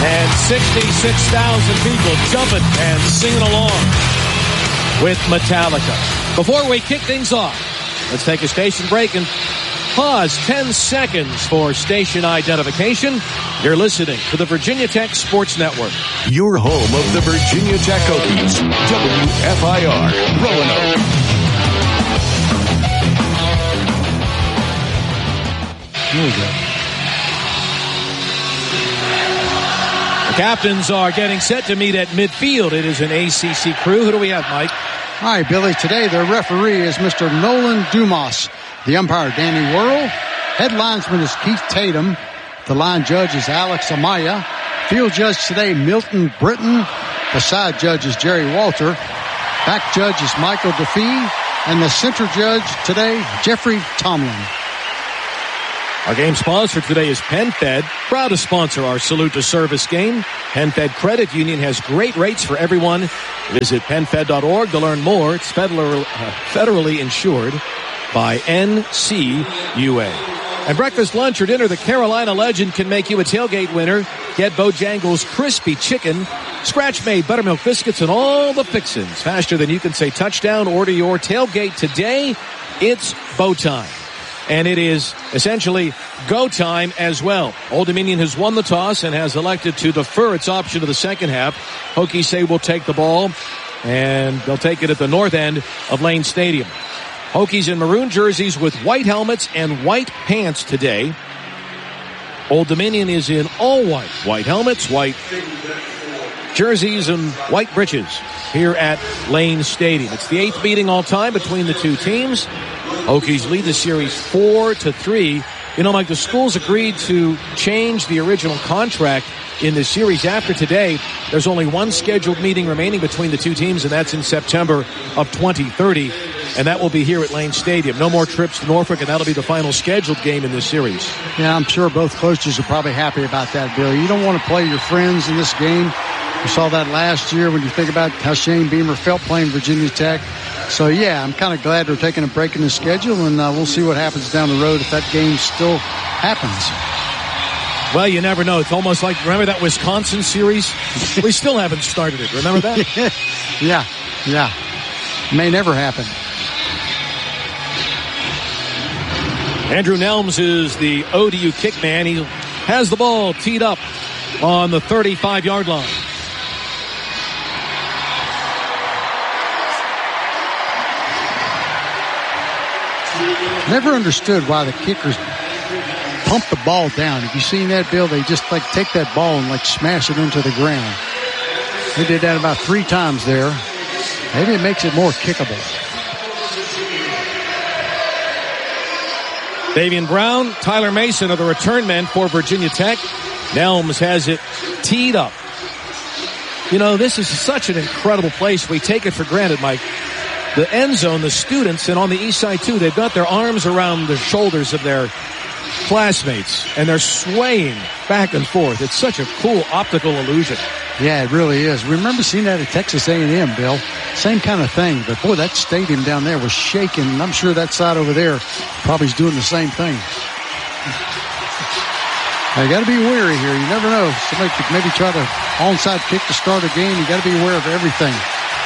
And 66,000 people jumping and singing along with Metallica. Before we kick things off, let's take a station break and pause 10 seconds for station identification. You're listening to the Virginia Tech Sports Network. Your home of the Virginia Tech Hokies. WFIR, Roanoke. Here we go. The captains are getting set to meet at midfield. It is an ACC crew. Who do we have, Mike? All right, Billy. Today, their referee is Mr. Nolan Dumas. The umpire, Danny Worrell. Head linesman is Keith Tatum. The line judge is Alex Amaya. Field judge today, Milton Britton. The side judge is Jerry Walter. Back judge is Michael DeFee. And the center judge today, Jeffrey Tomlin. Our game sponsor today is PenFed, proud to sponsor our Salute to Service game. PenFed Credit Union has great rates for everyone. Visit PenFed.org to learn more. It's federally insured by NCUA. And breakfast, lunch, or dinner, the Carolina legend can make you a tailgate winner. Get Bojangles crispy chicken, scratch-made buttermilk biscuits, and all the fixins. Faster than you can say touchdown. Order your tailgate today. It's Bo time. And it is essentially go time as well. Old Dominion has won the toss and has elected to defer its option to the second half. Hokies say we'll take the ball, and they'll take it at the north end of Lane Stadium. Hokies in maroon jerseys with white helmets and white pants today. Old Dominion is in all white. White helmets, white jerseys, and white breeches here at Lane Stadium. It's the 8th meeting all time between the two teams. Hokies lead the series 4-3. You know, Mike, the schools agreed to change the original contract in the series. After today, there's only one scheduled meeting remaining between the two teams, and that's in September of 2030. And that will be here at Lane Stadium. No more trips to Norfolk, and that'll be the final scheduled game in this series. Yeah, I'm sure both coaches are probably happy about that, Bill. You don't want to play your friends in this game. We saw that last year when you think about how Shane Beamer felt playing Virginia Tech. So, yeah, I'm kind of glad they're taking a break in the schedule, and we'll see what happens down the road if that game still happens. Well, you never know. It's almost like, remember that Wisconsin series? We still haven't started it. Remember that? Yeah. May never happen. Andrew Nelms is the ODU kick man. He has the ball teed up on the 35-yard line. Never understood why the kickers pump the ball down. Have you seen that, Bill? They just take that ball and smash it into the ground. They did that about 3 times there. Maybe it makes it more kickable. Davian Brown, Tyler Mason are the return men for Virginia Tech. Nelms has it teed up. You know, this is such an incredible place. We take it for granted, Mike. The end zone, the students, and on the east side too, they've got their arms around the shoulders of their classmates, and they're swaying back and forth. It's such a cool optical illusion. Yeah, it really is. Remember seeing that at Texas A&M, Bill? Same kind of thing. But, boy, that stadium down there was shaking, and I'm sure that side over there probably is doing the same thing. You got to be wary here. You never know. Somebody could maybe try to onside kick to start a game. You got to be aware of everything.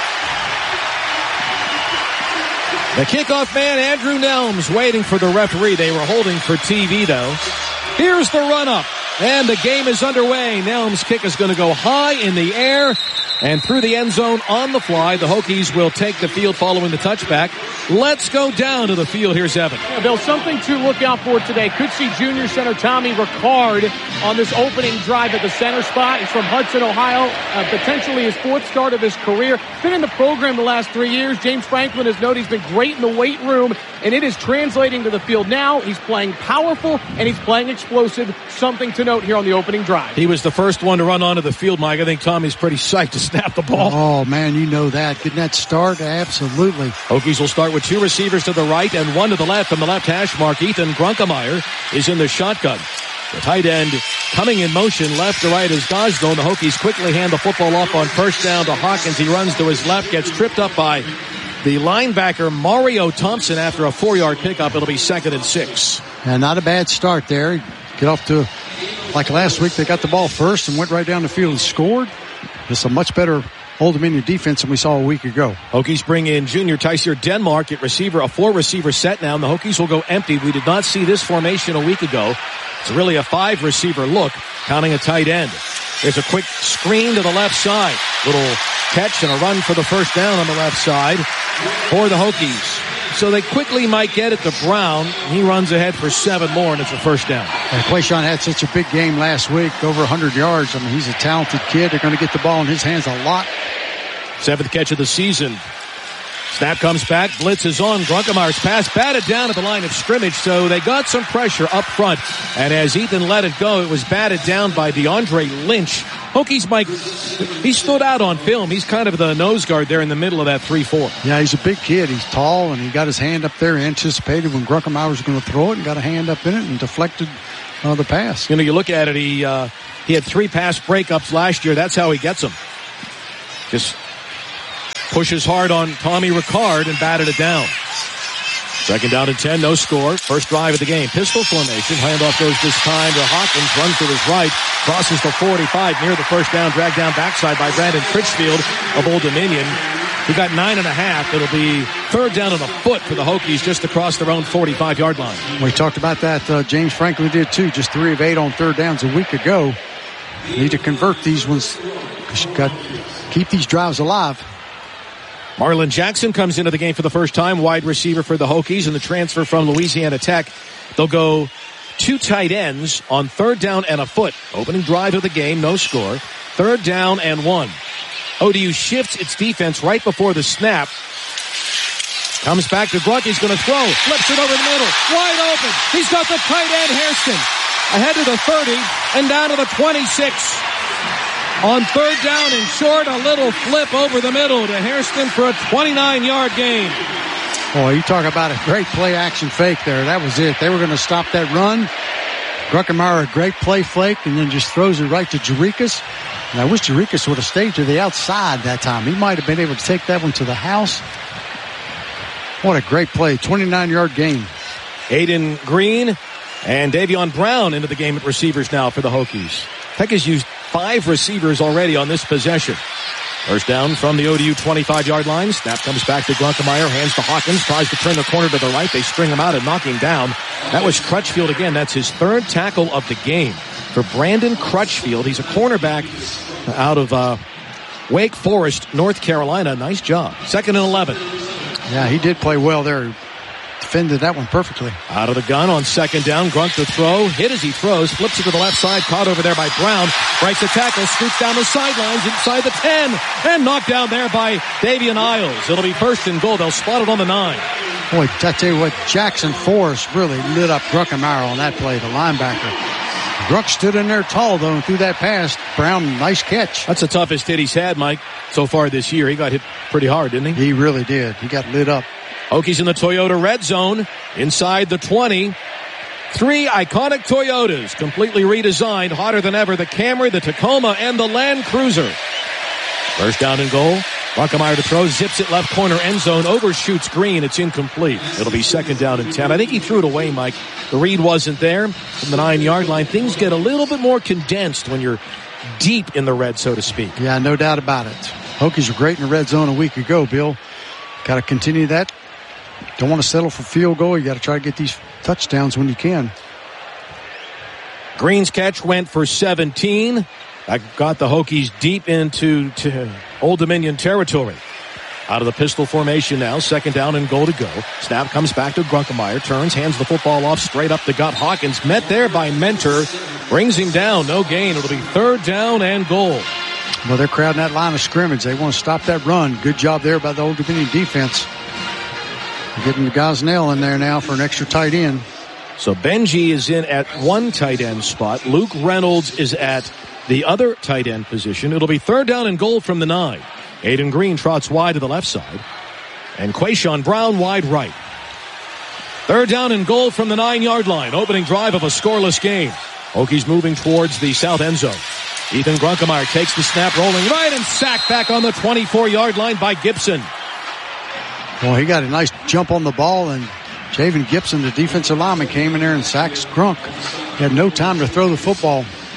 The kickoff man, Andrew Nelms, waiting for the referee. They were holding for TV, though. Here's the run-up, and the game is underway. Nelms' kick is going to go high in the air and through the end zone on the fly. The Hokies will take the field following the touchback. Let's go down to the field. Here's Evan. Yeah, Bill, something to look out for today. Could see junior center Tommy Ricard on this opening drive at the center spot. He's from Hudson, Ohio, potentially his 4th start of his career. Been in the program the last 3 years. James Franklin has noted he's been great in the weight room, and it is translating to the field now. He's playing powerful, and he's playing explosive. Something to note here on the opening drive. He was the first one to run onto the field, Mike. I think Tommy's pretty psyched to snap the ball. Oh, man, you know that. Getting that start, absolutely. Hokies will start with 2 receivers to the right and 1 to the left. From the left hash mark, Ethan Grunkemeyer is in the shotgun. The tight end coming in motion left to right is Gosnell. The Hokies quickly hand the football off on first down to Hawkins. He runs to his left, gets tripped up by the linebacker Mario Thompson after a 4-yard pickup. It'll be 2nd and 6. And not a bad start there. Get off to like last week, they got the ball first and went right down the field and scored. It's a much better Old Dominion defense than we saw a week ago. Hokies bring in junior Tysier Denmark at receiver, a 4-receiver set now, and the Hokies will go empty. We did not see this formation a week ago. It's really a 5-receiver look, counting a tight end. There's a quick screen to the left side. Little catch and a run for the first down on the left side for the Hokies. So they quickly might get it to Brown. He runs ahead for 7 more, and it's a first down. And Quayshawn had such a big game last week, over 100 yards. I mean, he's a talented kid. They're going to get the ball in his hands a lot. 7th catch of the season. Snap comes back. Blitz is on. Grunkemeier's pass batted down at the line of scrimmage, so they got some pressure up front. And as Ethan let it go, it was batted down by DeAndre Lynch. Hokies, Mike, he stood out on film. He's kind of the nose guard there in the middle of that 3-4. Yeah, he's a big kid. He's tall, and he got his hand up there, anticipated when Grunkemeyer was going to throw it, and got a hand up in it and deflected the pass. You know, you look at it, he had 3 pass breakups last year. That's how he gets them. Just pushes hard on Tommy Ricard and batted it down. 2nd down and 10, no score. First drive of the game. Pistol formation. Handoff goes this time to Hawkins. Runs to his right. Crosses the 45 near the first down. Dragged down backside by Brandon Critchfield of Old Dominion. He got 9.5. It'll be 3rd down and a foot for the Hokies just across their own 45-yard line. We talked about that. James Franklin did too. Just 3 of 8 on 3rd downs a week ago. You need to convert these ones because you've got to keep these drives alive. Marlon Jackson comes into the game for the first time, wide receiver for the Hokies, and the transfer from Louisiana Tech. They'll go 2 tight ends on 3rd down and a foot. Opening drive of the game, no score. 3rd down and 1. ODU shifts its defense right before the snap. Comes back to Grunt. He's going to throw. Flips it over the middle. Wide open. He's got the tight end, Hairston. Ahead to the 30 and down to the 26. On 3rd down and short, a little flip over the middle to Hairston for a 29-yard gain. Boy, you talk about a great play-action fake there. That was it. They were going to stop that run. Grunkemeyer, a great play fake, and then just throws it right to Jarikas. And I wish Jarikas would have stayed to the outside that time. He might have been able to take that one to the house. What a great play. 29-yard gain. Aiden Green and Davion Brown into the game at receivers now for the Hokies. Tech has used 5 receivers already on this possession. First down from the ODU 25-yard line. Snap comes back to Grunkemeyer. Hands to Hawkins. Tries to turn the corner to the right. They string him out and knock him down. That was Crutchfield again. That's his 3rd tackle of the game for Brandon Crutchfield. He's a cornerback out of Wake Forest, North Carolina. Nice job. 2nd and 11. Yeah, he did play well there. Defended that one perfectly. Out of the gun on 2nd down. Grunt to throw. Hit as he throws. Flips it to the left side. Caught over there by Brown. Breaks the tackle. Scoots down the sidelines inside the 10. And knocked down there by Davian Isles. It'll be 1st and goal. They'll spot it on the 9. Boy, I tell you what, Jackson Forrest really lit up Grunkemeyer on that play, the linebacker. Grunk stood in there tall, though, and threw that pass. Brown, nice catch. That's the toughest hit he's had, Mike, so far this year. He got hit pretty hard, didn't he? He really did. He got lit up. Hokies in the Toyota red zone, inside the 20. 3 iconic Toyotas, completely redesigned, hotter than ever. The Camry, the Tacoma, and the Land Cruiser. First down and goal. Grunkemeyer to throw, zips it left corner end zone, overshoots Green. It's incomplete. It'll be 2nd down and 10. I think he threw it away, Mike. The read wasn't there from the 9-yard line. Things get a little bit more condensed when you're deep in the red, so to speak. Yeah, no doubt about it. Hokies were great in the red zone a week ago, Bill. Got to continue that. Don't want to settle for field goal. You got to try to get these touchdowns when you can. Green's catch went for 17. That got the Hokies deep into Old Dominion territory. Out of the pistol formation now. 2nd down and goal to go. Snap comes back to Grunkemeyer. Turns, hands the football off straight up the gut. Hawkins met there by Mentor. Brings him down. No gain. It'll be 3rd down and goal. Well, they're crowding that line of scrimmage. They want to stop that run. Good job there by the Old Dominion defense. Getting Gosnell in there now for an extra tight end. So Benji is in at 1 tight end spot. Luke Reynolds is at the other tight end position. It'll be 3rd down and goal from the 9. Aiden Green trots wide to the left side. And Quayshawn Brown wide right. 3rd down and goal from the 9-yard line. Opening drive of a scoreless game. Hokies moving towards the south end zone. Ethan Grunkemeyer takes the snap, rolling right and sacked back on the 24-yard line by Gibson. Well, he got a nice jump on the ball, and Javen Gibson, the defensive lineman, came in there and sacked Grunk. He had no time to throw the football.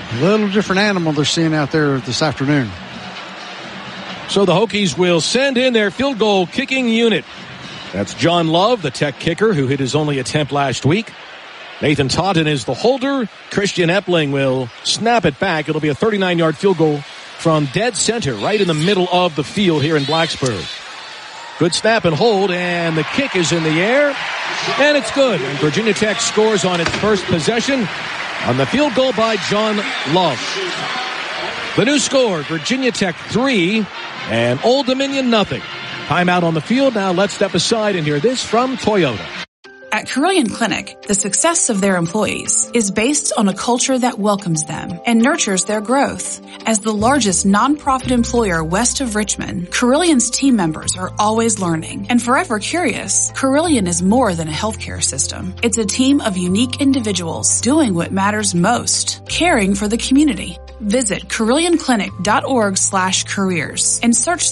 A little different animal they're seeing out there this afternoon. So the Hokies will send in their field goal kicking unit. That's John Love, the Tech kicker, who hit his only attempt last week. Nathan Totten is the holder. Christian Epling will snap it back. It'll be a 39-yard field goal from dead center, right in the middle of the field here in Blacksburg. Good snap and hold, and the kick is in the air, and it's good. And Virginia Tech scores on its first possession on the field goal by John Love. The new score, Virginia Tech 3 and Old Dominion nothing. Timeout on the field. Now let's step aside and hear this from Toyota. At Carillion Clinic, the success of their employees is based on a culture that welcomes them and nurtures their growth. As the largest nonprofit employer west of Richmond, Carillion's team members are always learning and forever curious. Carillion is more than a healthcare system. It's a team of unique individuals doing what matters most, caring for the community. Visit CarillionClinic.org/careers and search